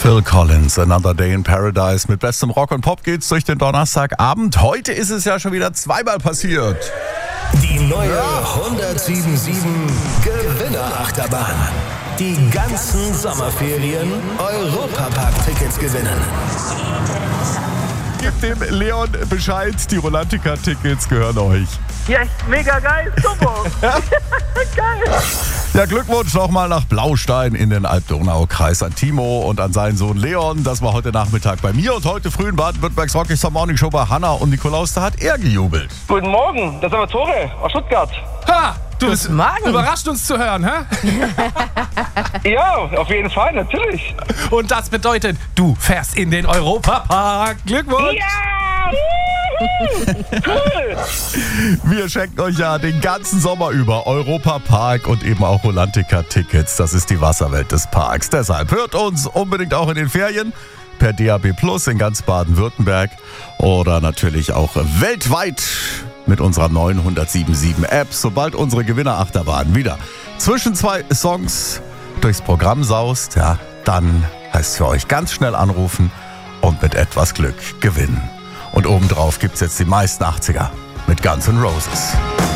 Phil Collins, Another Day in Paradise. Mit bestem Rock und Pop geht's durch den Donnerstagabend. Heute ist es ja schon wieder zweimal passiert. Die neue 1077 Gewinnerachterbahn. Die ganzen Sommerferien Europapark-Tickets gewinnen. Gebt dem Leon Bescheid, die Rolantica-Tickets gehören euch. Ja, mega geil, super. Geil. Ja, Glückwunsch nochmal nach Blaustein in den Alb-Donau-Kreis an Timo und an seinen Sohn Leon. Das war heute Nachmittag bei mir und heute früh in Baden-Württembergs Rockstar Morning Show bei Hanna und Nikolaus. Da hat er gejubelt. Guten Morgen, das ist aber Tore aus Stuttgart. Ha! Du bist Morgen. überrascht, uns zu hören, hä? Ja, auf jeden Fall, natürlich. Und das bedeutet, du fährst in den Europapark. Glückwunsch! Ja! Cool! Wir schenken euch ja den ganzen Sommer über Europapark und eben auch Rolantica-Tickets. Das ist die Wasserwelt des Parks. Deshalb hört uns unbedingt auch in den Ferien per DAB+ in ganz Baden-Württemberg oder natürlich auch weltweit mit unserer neuen 1077 App. Sobald unsere Gewinnerachterbahn wieder zwischen zwei Songs durchs Programm saust, ja, dann heißt es für euch ganz schnell anrufen und mit etwas Glück gewinnen. Und obendrauf gibt's jetzt die meisten 80er mit Guns N' Roses.